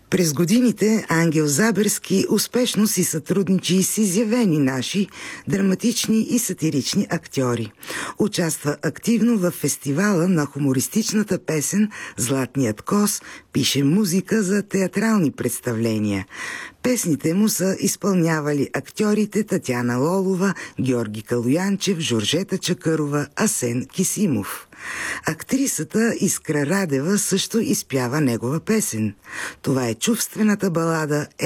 През годините Ангел Заберски успешно си сътрудничи с изявени наши драматични и сатирични актьори. Участва активно в фестивала на хумористичната песен «Златният кос», пише музика за театрални представления. Песните му са изпълнявали актьорите Татяна Лолова, Георги Калоянчев, Жоржета Чакърова, Асен Кисимов. Актрисата Искра Радева също изпява негова песен. Това е чувствената балада